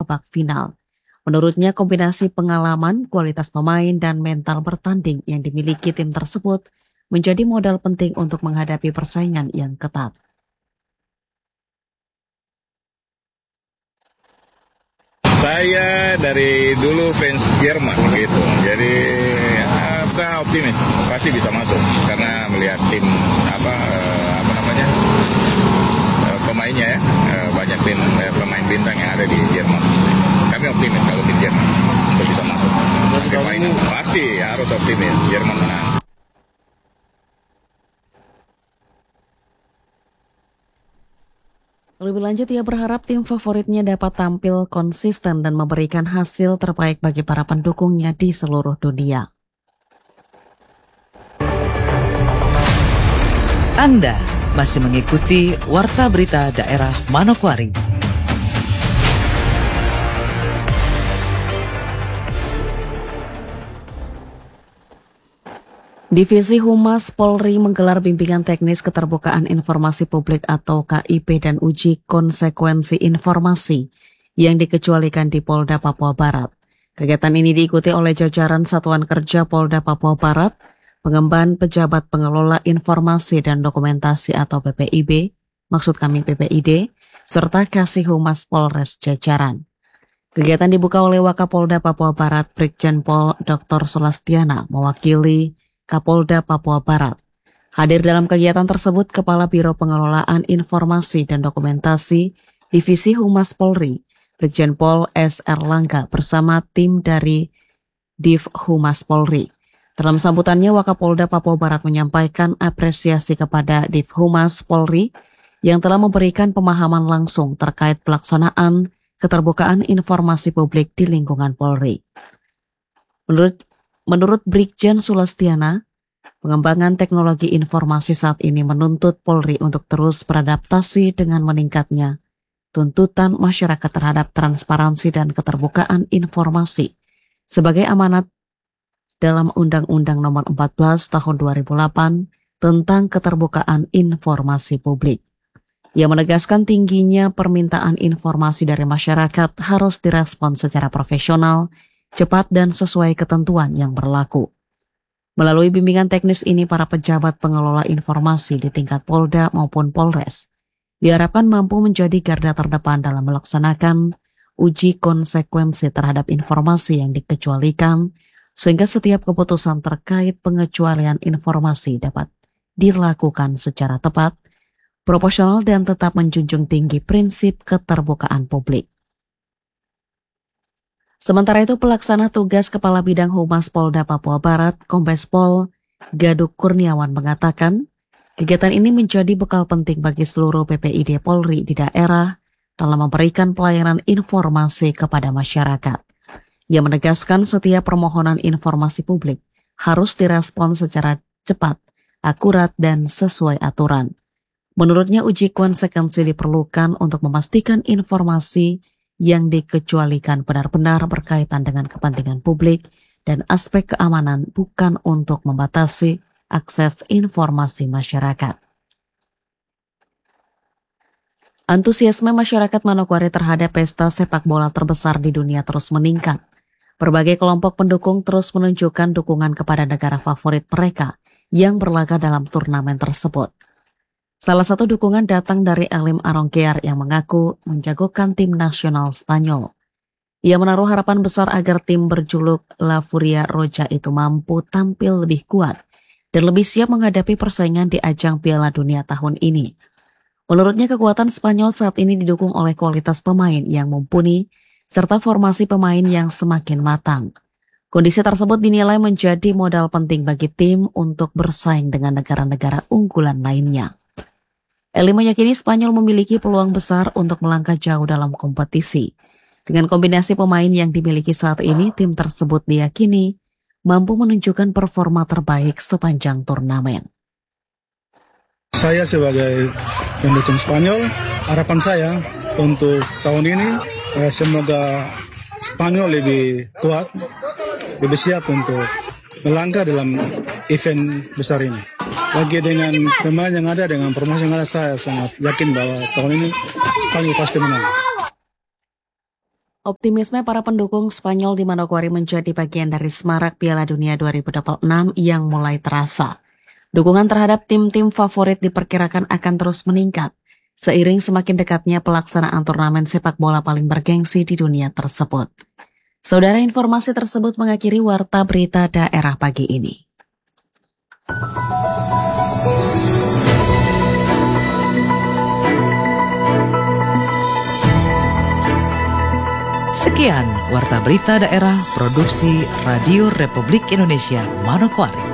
babak final. Menurutnya kombinasi pengalaman, kualitas pemain, dan mental bertanding yang dimiliki tim tersebut menjadi modal penting untuk menghadapi persaingan yang ketat. Saya dari dulu fans Jerman gitu, jadi saya optimis pasti bisa masuk karena melihat tim pemainnya ya, banyak tim pemain bintang yang ada di Jerman. Kami optimis kalau tim Jerman bisa masuk. Pasti harus optimis Jerman menang. Lebih lanjut, ia berharap tim favoritnya dapat tampil konsisten dan memberikan hasil terbaik bagi para pendukungnya di seluruh dunia. Anda masih mengikuti Warta Berita Daerah Manokwari. Divisi Humas Polri menggelar bimbingan teknis keterbukaan informasi publik atau KIP dan uji konsekuensi informasi yang dikecualikan di Polda Papua Barat. Kegiatan ini diikuti oleh jajaran Satuan Kerja Polda Papua Barat, Pengemban Pejabat Pengelola Informasi dan Dokumentasi atau PPIB, maksud kami PPID, serta Kasih Humas Polres jajaran. Kegiatan dibuka oleh Wakapolda Papua Barat Brigjen Pol Dr. Sulastiana mewakili Kapolda Papua Barat. Hadir dalam kegiatan tersebut Kepala Biro Pengelolaan Informasi dan Dokumentasi Divisi Humas Polri, Brigjen Pol S. Erlangga bersama tim dari Div Humas Polri. Dalam sambutannya, Wakapolda Papua Barat menyampaikan apresiasi kepada Div Humas Polri yang telah memberikan pemahaman langsung terkait pelaksanaan keterbukaan informasi publik di lingkungan Polri. Menurut Brigjen Sulastiana, pengembangan teknologi informasi saat ini menuntut Polri untuk terus beradaptasi dengan meningkatnya tuntutan masyarakat terhadap transparansi dan keterbukaan informasi sebagai amanat dalam Undang-Undang Nomor 14 Tahun 2008 tentang keterbukaan informasi publik. Ia menegaskan tingginya permintaan informasi dari masyarakat harus direspon secara profesional, cepat dan sesuai ketentuan yang berlaku. Melalui bimbingan teknis ini, para pejabat pengelola informasi di tingkat Polda maupun Polres diharapkan mampu menjadi garda terdepan dalam melaksanakan uji konsekuensi terhadap informasi yang dikecualikan, sehingga setiap keputusan terkait pengecualian informasi dapat dilakukan secara tepat, proporsional dan tetap menjunjung tinggi prinsip keterbukaan publik. Sementara itu, pelaksana tugas Kepala Bidang Humas Polda Papua Barat, Kombes Pol Gaduk Kurniawan mengatakan, kegiatan ini menjadi bekal penting bagi seluruh PPID Polri di daerah dalam memberikan pelayanan informasi kepada masyarakat. Ia menegaskan setiap permohonan informasi publik harus direspon secara cepat, akurat, dan sesuai aturan. Menurutnya, uji konsekuensi diperlukan untuk memastikan informasi yang dikecualikan benar-benar berkaitan dengan kepentingan publik dan aspek keamanan, bukan untuk membatasi akses informasi masyarakat. Antusiasme masyarakat Manokwari terhadap pesta sepak bola terbesar di dunia terus meningkat. Berbagai kelompok pendukung terus menunjukkan dukungan kepada negara favorit mereka yang berlaga dalam turnamen tersebut. Salah satu dukungan datang dari Elim Arongkear yang mengaku menjagokan tim nasional Spanyol. Ia menaruh harapan besar agar tim berjuluk La Furia Roja itu mampu tampil lebih kuat dan lebih siap menghadapi persaingan di ajang Piala Dunia tahun ini. Menurutnya, kekuatan Spanyol saat ini didukung oleh kualitas pemain yang mumpuni serta formasi pemain yang semakin matang. Kondisi tersebut dinilai menjadi modal penting bagi tim untuk bersaing dengan negara-negara unggulan lainnya. Elim meyakini Spanyol memiliki peluang besar untuk melangkah jauh dalam kompetisi. Dengan kombinasi pemain yang dimiliki saat ini, tim tersebut diyakini mampu menunjukkan performa terbaik sepanjang turnamen. Saya sebagai pendukung Spanyol, harapan saya untuk tahun ini semoga Spanyol lebih kuat, lebih siap untuk melangkah dalam event besar ini. Lagi dengan pemain yang ada, dengan formasi yang ada, saya sangat yakin bahwa tahun ini Spanyol pasti menang. Optimisme para pendukung Spanyol di Manokwari menjadi bagian dari semarak Piala Dunia 2026 yang mulai terasa. Dukungan terhadap tim-tim favorit diperkirakan akan terus meningkat, seiring semakin dekatnya pelaksanaan turnamen sepak bola paling bergengsi di dunia tersebut. Saudara, informasi tersebut mengakhiri Warta Berita Daerah pagi ini. Sekian Warta Berita Daerah Produksi Radio Republik Indonesia Manokwari.